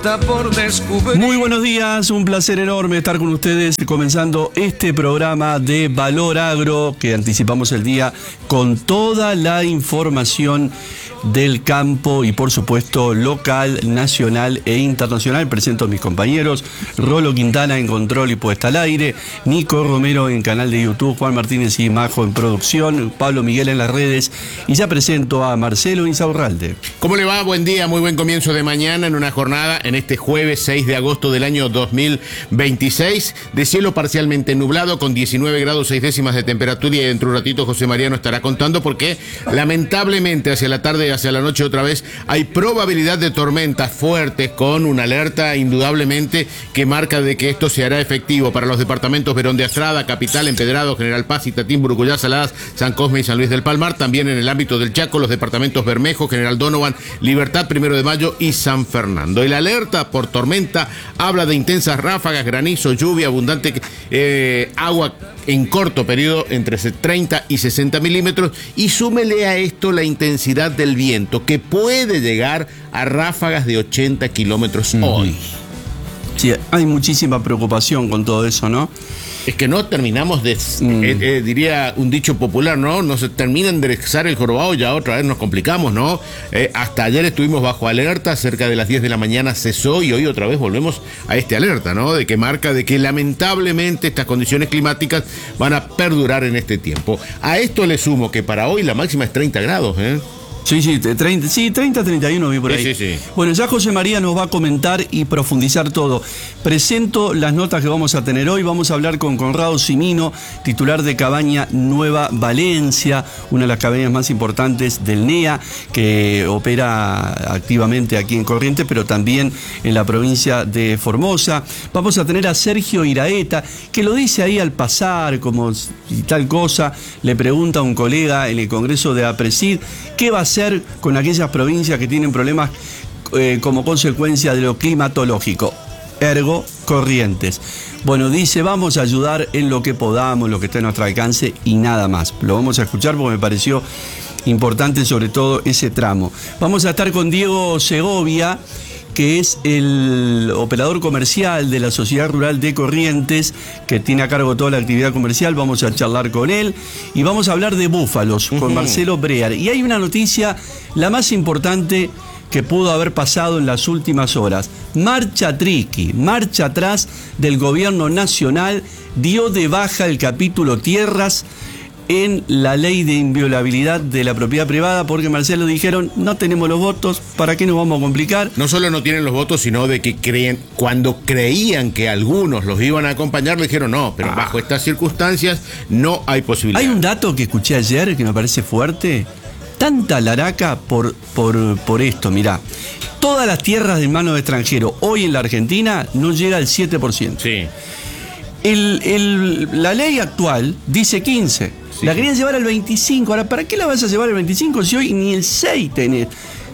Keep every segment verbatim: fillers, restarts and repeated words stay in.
Por descubrir. Muy buenos días, un placer enorme estar con ustedes comenzando este programa de Valor Agro que anticipamos el día con toda la información del campo y por supuesto local, nacional e internacional. Presento a mis compañeros: Rolo Quintana en control y puesta al aire, Nico Romero en canal de YouTube, Juan Martínez y Majo en producción, Pablo Miguel en las redes, y ya presento a Marcelo Insaurralde. ¿Cómo le va? Buen día, muy buen comienzo de mañana en una jornada en este jueves seis de agosto del año dos mil veintiséis, de cielo parcialmente nublado con diecinueve grados seis décimas de temperatura, y dentro de un ratito José María nos estará contando porque lamentablemente hacia la tarde y hacia la noche otra vez hay probabilidad de tormentas fuertes, con una alerta indudablemente que marca de que esto se hará efectivo para los departamentos Verón de Astrada, Capital, Empedrado, General Paz, Itatín, Burucuyá, Saladas, San Cosme y San Luis del Palmar. También en el ámbito del Chaco, los departamentos Bermejo, General Donovan, Libertad, Primero de Mayo y San Fernando. El alerta por tormenta habla de intensas ráfagas, granizo, lluvia, abundante eh, agua en corto periodo entre treinta y sesenta milímetros, y súmele a esto la intensidad del viento, que puede llegar a ráfagas de ochenta kilómetros uh-huh. hoy. Sí, hay muchísima preocupación con todo eso, ¿no? Es que no terminamos de, mm. eh, eh, diría un dicho popular, ¿no? No se termina de enderezar el jorobado, ya otra vez nos complicamos, ¿no? Eh, hasta ayer estuvimos bajo alerta, cerca de las diez de la mañana cesó, y hoy otra vez volvemos a este alerta, ¿no? De que marca de que lamentablemente estas condiciones climáticas van a perdurar en este tiempo. A esto le sumo que para hoy la máxima es treinta grados, ¿eh? Sí, sí, treinta, sí, treinta, treinta y uno vi por ahí. Sí, sí, sí. Bueno, ya José María nos va a comentar y profundizar todo. Presento las notas que vamos a tener hoy. Vamos a hablar con Conrado Cimino, titular de Cabaña Nueva Valencia, una de las cabañas más importantes del N E A, que opera activamente aquí en Corrientes, pero también en la provincia de Formosa. Vamos a tener a Sergio Iraeta, que lo dice ahí al pasar, como y tal cosa. Le pregunta a un colega en el Congreso de APRESID qué va a hacer con aquellas provincias que tienen problemas eh, como consecuencia de lo climatológico, ergo Corrientes. Bueno, dice: vamos a ayudar en lo que podamos, lo que esté a nuestro alcance, y nada más. Lo vamos a escuchar porque me pareció importante, sobre todo ese tramo. Vamos a estar con Diego Segovia, que es el operador comercial de la Sociedad Rural de Corrientes, que tiene a cargo toda la actividad comercial. Vamos a charlar con él y vamos a hablar de búfalos uh-huh. con Marcelo Brear. Y hay una noticia, la más importante que pudo haber pasado en las últimas horas. Marcha triqui, marcha atrás del gobierno nacional, dio de baja el capítulo tierras en la ley de inviolabilidad de la propiedad privada, porque Marcelo dijeron: no tenemos los votos, ¿para qué nos vamos a complicar? No solo no tienen los votos, sino de que creen, cuando creían que algunos los iban a acompañar, le dijeron no, pero ah. bajo estas circunstancias no hay posibilidad. Hay un dato que escuché ayer que me parece fuerte. Tanta laraca por, por, por esto, mirá. Todas las tierras de mano de extranjero hoy en la Argentina no llega al siete por ciento. Sí. El, el, la ley actual dice quince. Sí, la querían sí. llevar al veinticinco. Ahora, ¿para qué la vas a llevar al veinticinco si hoy ni el seis tenés?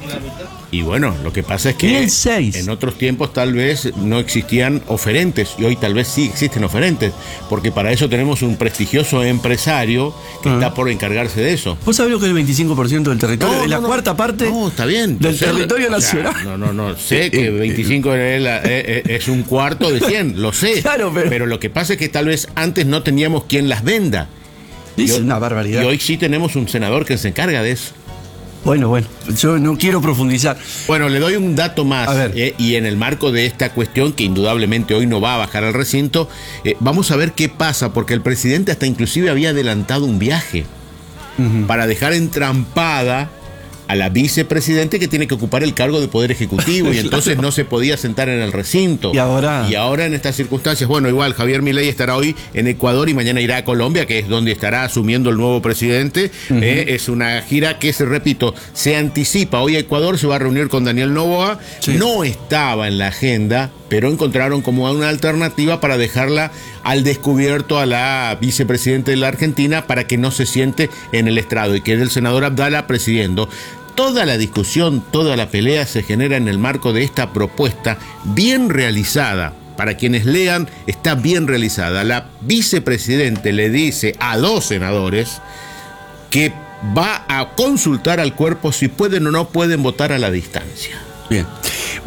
Y bueno, lo que pasa es que el seis. En otros tiempos tal vez no existían oferentes, y hoy tal vez sí existen oferentes, porque para eso tenemos un prestigioso empresario que uh-huh. está por encargarse de eso. ¿Vos sabés lo que es el veinticinco por ciento del territorio? No, ¿Es la no, cuarta parte? No, está bien. Del sé, territorio nacional. Ya, no, no, no. Sé que veinticinco es, la, es, es un cuarto de cien, lo sé. Claro, pero... pero lo que pasa es que tal vez antes no teníamos quien las venda. Es hoy, una barbaridad. Y hoy sí tenemos un senador que se encarga de eso. Bueno, bueno, yo no quiero profundizar. Bueno, le doy un dato más, eh, y en el marco de esta cuestión, que indudablemente hoy no va a bajar al recinto, eh, vamos a ver qué pasa, porque el presidente hasta inclusive había adelantado un viaje uh-huh. para dejar entrampada a la vicepresidente, que tiene que ocupar el cargo de Poder Ejecutivo, y entonces claro. no se podía sentar en el recinto. Y ahora... Y ahora en estas circunstancias, bueno, igual Javier Milei estará hoy en Ecuador y mañana irá a Colombia, que es donde estará asumiendo el nuevo presidente. Uh-huh. eh, es una gira que, se repito, se anticipa. Hoy a Ecuador se va a reunir con Daniel Noboa. Sí. No estaba en la agenda, pero encontraron como una alternativa para dejarla al descubierto a la vicepresidenta de la Argentina, para que no se siente en el estrado y quede el senador Abdala presidiendo. Toda la discusión, toda la pelea se genera en el marco de esta propuesta bien realizada. Para quienes lean, está bien realizada. La vicepresidente le dice a dos senadores que va a consultar al cuerpo si pueden o no pueden votar a la distancia. Bien.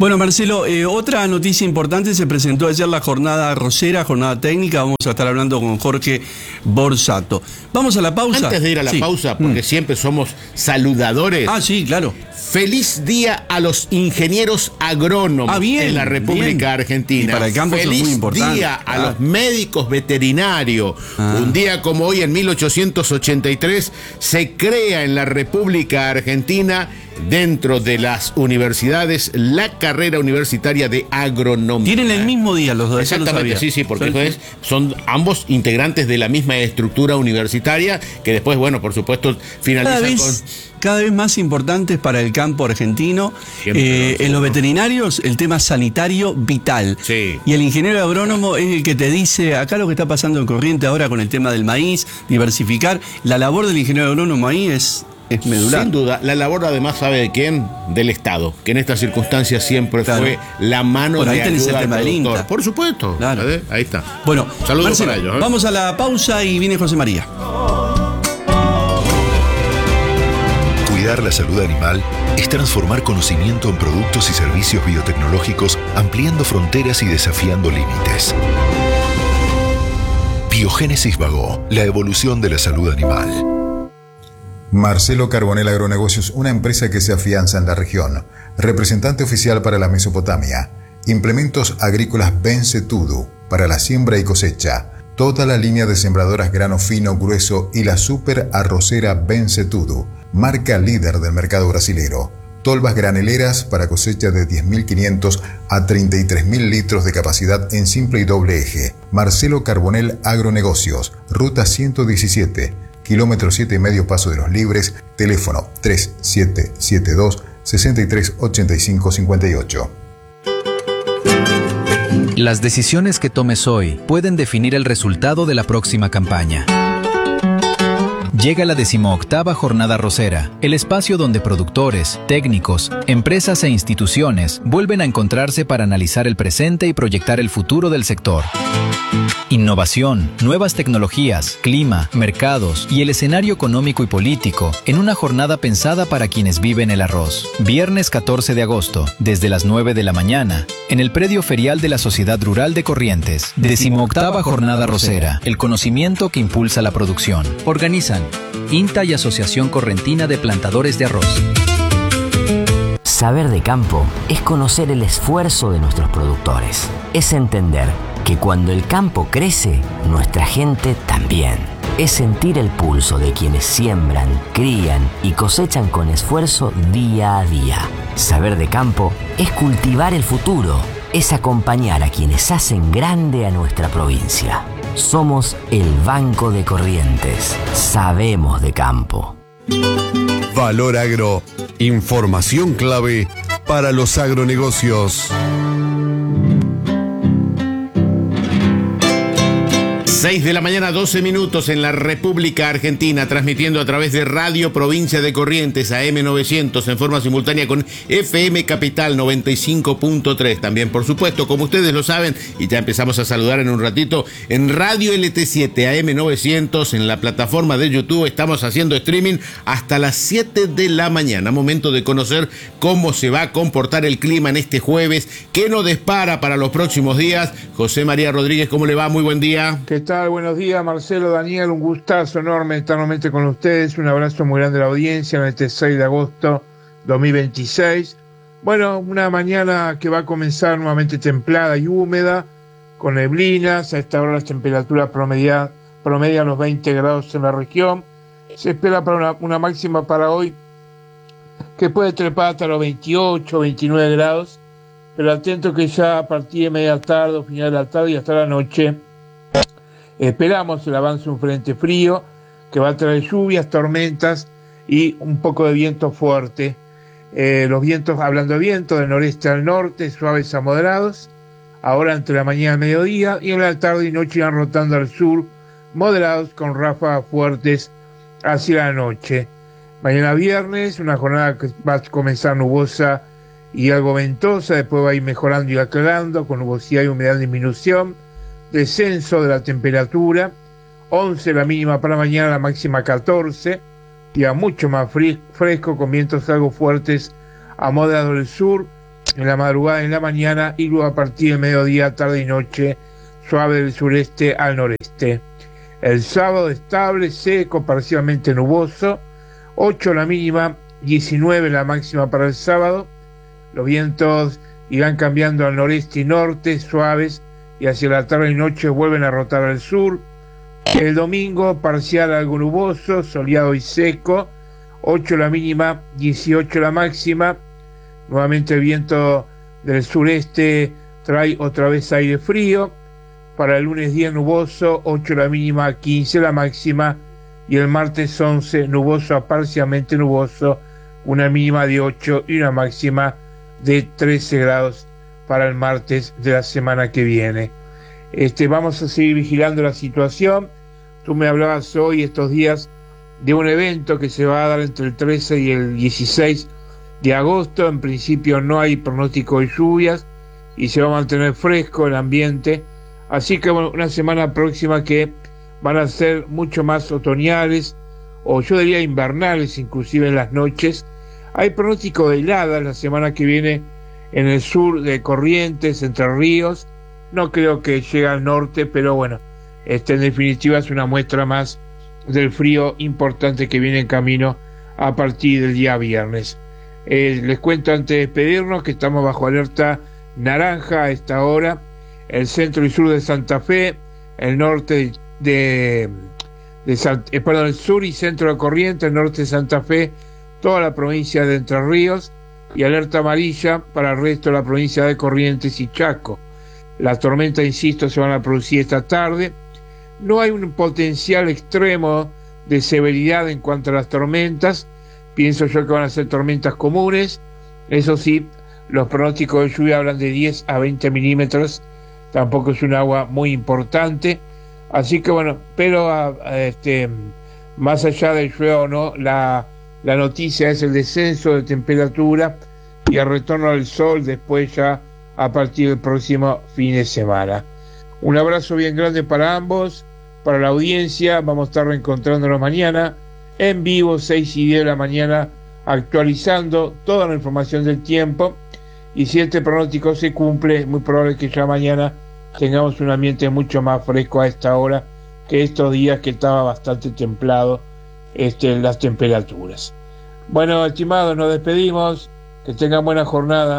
Bueno, Marcelo, eh, otra noticia importante, se presentó ayer la jornada arrocera, jornada técnica, vamos a estar hablando con Jorge Borsato. Vamos a la pausa. Antes de ir a la sí. pausa, porque mm. siempre somos saludadores. Ah, sí, claro. Feliz día a los ingenieros agrónomos ah, bien, en la República bien. Argentina. Y para el campo Feliz eso es muy importante. día a claro. los médicos veterinarios. Ah. Un día como hoy, en mil ochocientos ochenta y tres, se crea en la República Argentina, dentro de las universidades, la carrera universitaria de agronomía. Tienen el mismo día los dos. Exactamente, sí, sí, porque ¿sí? son ambos integrantes de la misma estructura universitaria, que después, bueno, por supuesto, finalizan cada vez, con... Cada vez más importantes para el campo argentino. Eh, en los veterinarios, el tema sanitario vital. Sí. Y el ingeniero agrónomo es el que te dice, acá lo que está pasando en Corrientes ahora con el tema del maíz, diversificar. La labor del ingeniero agrónomo ahí es... es medular. Sin duda, la labor además, ¿sabe de quién? Del Estado, que en estas circunstancias siempre claro. fue la mano Por ahí de tenés ayuda el tema al del productor. INTA. Por supuesto. Claro. Ahí está. Bueno, saludos Marcelo, para ellos. ¿eh? Vamos a la pausa y viene José María. Cuidar la salud animal es transformar conocimiento en productos y servicios biotecnológicos, ampliando fronteras y desafiando límites. Biogénesis Bagó, la evolución de la salud animal. Marcelo Carbonell Agronegocios, una empresa que se afianza en la región. Representante oficial para la Mesopotamia. Implementos agrícolas Bencetudo para la siembra y cosecha. Toda la línea de sembradoras grano fino, grueso y la super arrocera Bencetudo, marca líder del mercado brasilero. Tolvas graneleras para cosecha de diez mil quinientos a treinta y tres mil litros de capacidad en simple y doble eje. Marcelo Carbonell Agronegocios, ruta ciento diecisiete, kilómetro siete y medio Paso de los Libres, teléfono tres siete siete dos, seis tres ocho cinco cinco ocho. Las decisiones que tomes hoy pueden definir el resultado de la próxima campaña. Llega la decimoctava Jornada Arrocera, el espacio donde productores, técnicos, empresas e instituciones vuelven a encontrarse para analizar el presente y proyectar el futuro del sector. Innovación, nuevas tecnologías, clima, mercados y el escenario económico y político en una jornada pensada para quienes viven el arroz. Viernes catorce de agosto, desde las nueve de la mañana, en el predio ferial de la Sociedad Rural de Corrientes. Decimoctava Jornada Arrocera, el conocimiento que impulsa la producción. Organizan INTA y Asociación Correntina de Plantadores de Arroz. Saber de campo es conocer el esfuerzo de nuestros productores. Es entender que cuando el campo crece, nuestra gente también. Es sentir el pulso de quienes siembran, crían y cosechan con esfuerzo día a día. Saber de campo es cultivar el futuro. Es acompañar a quienes hacen grande a nuestra provincia. Somos el Banco de Corrientes. Sabemos de campo. Valor Agro. Información clave para los agronegocios. seis de la mañana, doce minutos en la República Argentina, transmitiendo a través de Radio Provincia de Corrientes A M novecientos en forma simultánea con F M Capital noventa y cinco punto tres. También, por supuesto, como ustedes lo saben, y ya empezamos a saludar en un ratito, en Radio L T siete A M novecientos, en la plataforma de YouTube, estamos haciendo streaming hasta las siete de la mañana. Momento de conocer cómo se va a comportar el clima en este jueves, qué nos depara para los próximos días. José María Rodríguez, ¿cómo le va? Muy buen día. ¿Qué tal? Buenos días, Marcelo, Daniel, un gustazo enorme estar nuevamente con ustedes, un abrazo muy grande a la audiencia en este seis de agosto dos mil veintiséis. Bueno, una mañana que va a comenzar nuevamente templada y húmeda, con neblinas. A esta hora las temperaturas promedian, promedian los veinte grados en la región. Se espera para una, una máxima para hoy que puede trepar hasta los veintiocho, veintinueve grados, pero atento que ya a partir de media tarde o final de la tarde y hasta la noche esperamos el avance de un frente frío que va a traer lluvias, tormentas y un poco de viento fuerte. Eh, los vientos, hablando de viento, del noreste al norte, suaves a moderados, ahora entre la mañana y el mediodía, y en la tarde y noche van rotando al sur, moderados con ráfagas fuertes hacia la noche. Mañana viernes, una jornada que va a comenzar nubosa y algo ventosa, después va a ir mejorando y aclarando, con nubosidad y humedad en disminución. Descenso de la temperatura, once la mínima para mañana, la máxima catorce, día mucho más fresco, con vientos algo fuertes a moderados del sur, en la madrugada y en la mañana, y luego a partir del mediodía, tarde y noche, suave del sureste al noreste. El sábado estable, seco, parcialmente nuboso, ocho la mínima, diecinueve la máxima para el sábado. Los vientos irán cambiando al noreste y norte, suaves, y hacia la tarde y noche vuelven a rotar al sur. El domingo, parcial algo nuboso, soleado y seco, ocho la mínima, dieciocho la máxima. Nuevamente el viento del sureste trae otra vez aire frío. Para el lunes día nuboso, ocho la mínima, quince la máxima. Y el martes once, nuboso a parcialmente nuboso, una mínima de ocho y una máxima de trece grados para el martes de la semana que viene. Este, vamos a seguir vigilando la situación. Tú me hablabas hoy, estos días, de un evento que se va a dar entre el trece y el dieciséis de agosto. En principio no hay pronóstico de lluvias y se va a mantener fresco el ambiente. Así que bueno, una semana próxima que van a ser mucho más otoñales, o yo diría invernales, inclusive en las noches. Hay pronóstico de heladas la semana que viene en el sur de Corrientes, Entre Ríos. No creo que llegue al norte, pero bueno, este, en definitiva es una muestra más del frío importante que viene en camino a partir del día viernes. Eh, les cuento antes de despedirnos que estamos bajo alerta naranja a esta hora. El centro y sur de Santa Fe, el norte de, de San, eh, perdón, el sur y centro de Corrientes, el norte de Santa Fe, toda la provincia de Entre Ríos, y alerta amarilla para el resto de la provincia de Corrientes y Chaco. Las tormentas, insisto, se van a producir esta tarde. No hay un potencial extremo de severidad en cuanto a las tormentas. Pienso yo que van a ser tormentas comunes. Eso sí, los pronósticos de lluvia hablan de diez a veinte milímetros. Tampoco es un agua muy importante. Así que bueno, pero a, a este, más allá del llueva o no, la, la noticia es el descenso de temperatura y el retorno al sol después ya a partir del próximo fin de semana. Un abrazo bien grande para ambos, para la audiencia. Vamos a estar reencontrándonos mañana en vivo, seis y diez de la mañana, actualizando toda la información del tiempo. Y si este pronóstico se cumple, es muy probable que ya mañana tengamos un ambiente mucho más fresco a esta hora que estos días que estaba bastante templado este, las temperaturas. Bueno, estimados, nos despedimos. Que tengan buena jornada.